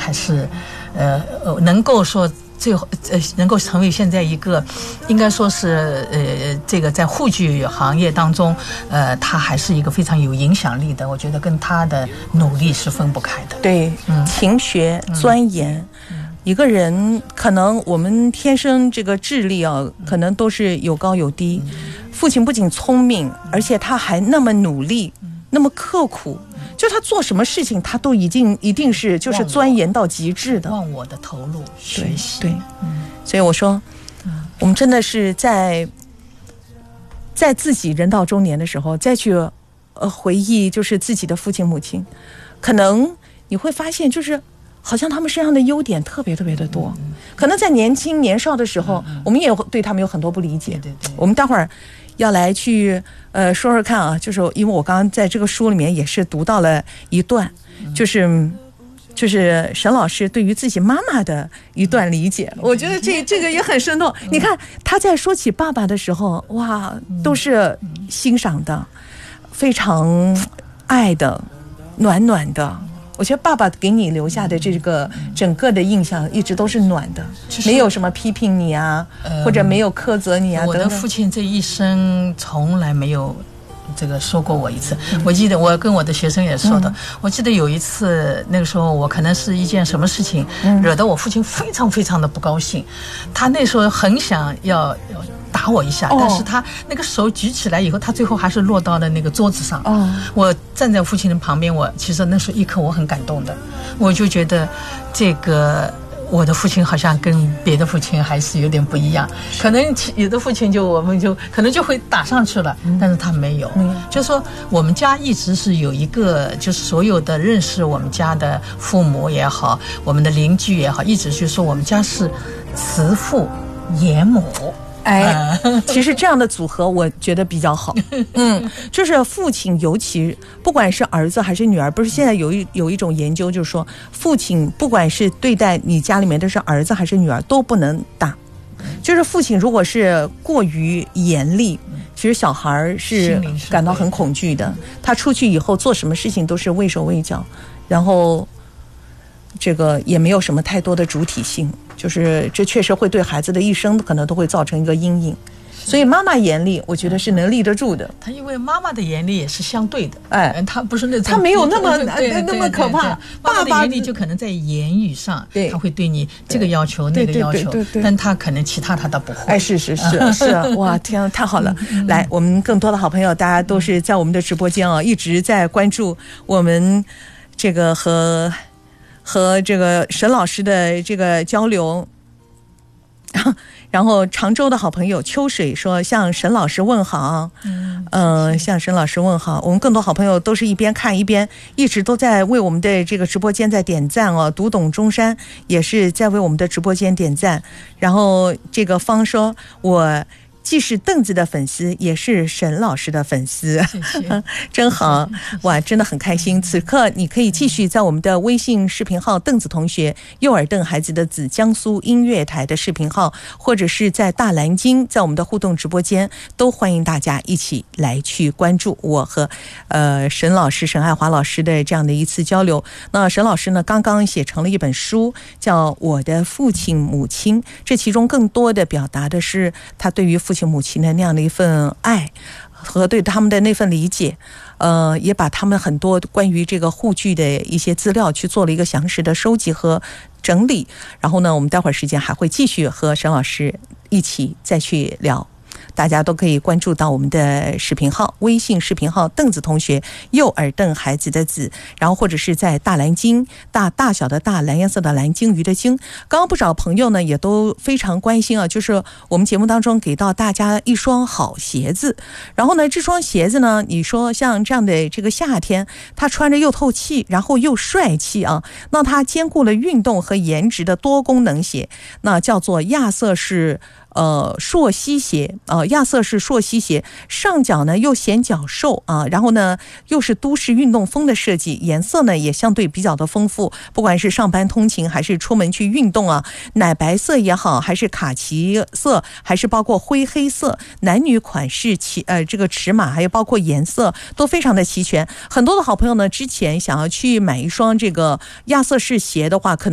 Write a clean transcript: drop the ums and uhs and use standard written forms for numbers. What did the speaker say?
还是能够说最后能够成为现在一个应该说是这个在沪剧行业当中他还是一个非常有影响力的，我觉得跟他的努力是分不开的。 对，勤学钻研。一个人可能我们天生这个智力啊，可能都是有高有低。父亲不仅聪明，而且他还那么努力，那么刻苦，就他做什么事情，他都一定是就是钻研到极致的， 忘我的投入学习。 对，所以我说，我们真的是在自己人到中年的时候，再去回忆，就是自己的父亲母亲，可能你会发现，就是好像他们身上的优点特别特别的多。可能在年轻年少的时候，我们也对他们有很多不理解。 对， 我们待会儿要来去说说看啊，就是因为我刚刚在这个书里面也是读到了一段，就是沈老师对于自己妈妈的一段理解，我觉得这个也很生动。你看他在说起爸爸的时候，哇，都是欣赏的，非常爱的，暖暖的。我觉得爸爸给你留下的这个整个的印象一直都是暖的，没有什么批评你啊，或者没有苛责你啊。 我的父亲这一生从来没有这个说过我一次。我记得我跟我的学生也说的，我记得有一次那个时候我可能是一件什么事情惹得我父亲非常非常的不高兴，他那时候很想要打我一下，但是他那个手举起来以后，他最后还是落到了那个桌子上。我站在父亲的旁边，我其实那时候一刻我很感动的，我就觉得这个我的父亲好像跟别的父亲还是有点不一样，可能有的父亲我们就可能就会打上去了，但是他没有。就是说我们家一直是有一个，就是所有的认识我们家的父母也好，我们的邻居也好，一直就说我们家是慈父严母。 其实这样的组合我觉得比较好。就是父亲，尤其不管是儿子还是女儿，不是现在有一种研究，就是说父亲不管是对待你家里面的是儿子还是女儿都不能打。就是父亲如果是过于严厉，其实小孩是感到很恐惧的，他出去以后做什么事情都是畏手畏脚，然后这个也没有什么太多的主体性，就是这确实会对孩子的一生可能都会造成一个阴影。所以妈妈严厉，我觉得是能立得住的。 他因为妈妈的严厉也是相对的，他不是那种， 他没有那么可怕。 爸爸的严厉就可能在言语上，他会对你这个要求那个要求，但他可能其他他倒不会。 是，哇，天啊，太好了！来，我们更多的好朋友，大家都是在我们的直播间啊，一直在关注我们这个和这个沈老师的这个交流。然后常州的好朋友秋水说向沈老师问好，向沈老师问好。我们更多好朋友都是一边看一边一直都在为我们的这个直播间在点赞哦。读懂中山也是在为我们的直播间点赞。然后这个方说，我既是凳子的粉丝，也是沈老师的粉丝， 谢谢真好，哇，真的很开心。此刻你可以继续在我们的微信视频号邓子同学右耳邓孩子的子江苏音乐台的视频号，或者是在大蓝鲸，在我们的互动直播间，都欢迎大家一起来去关注我和沈老师沈爱华老师的这样的一次交流。那沈老师呢刚刚写成了一本书叫《我的父亲母亲》，这其中更多的表达的是他对于父亲母亲的那样的一份爱和对他们的那份理解，也把他们很多关于这个沪剧的一些资料去做了一个详实的收集和整理。然后呢，我们待会儿时间还会继续和沈老师一起再去聊。大家都可以关注到我们的视频号，微信视频号邓子同学右耳邓孩子的子，然后或者是在大蓝鲸，大小的大，蓝颜色的蓝，鲸鱼的鲸。刚刚不少朋友呢也都非常关心啊，就是我们节目当中给到大家一双好鞋子，然后呢这双鞋子呢，你说像这样的这个夏天，它穿着又透气然后又帅气啊，那它兼顾了运动和颜值的多功能鞋，那叫做亚瑟士溯溪鞋，亚瑟士溯溪鞋，上脚呢又显脚瘦啊，然后呢又是都市运动风的设计，颜色呢也相对比较的丰富，不管是上班通勤还是出门去运动啊，奶白色也好，还是卡其色，还是包括灰黑色，男女款式这个尺码还有包括颜色都非常的齐全。很多的好朋友呢之前想要去买一双这个亚瑟士鞋的话，可能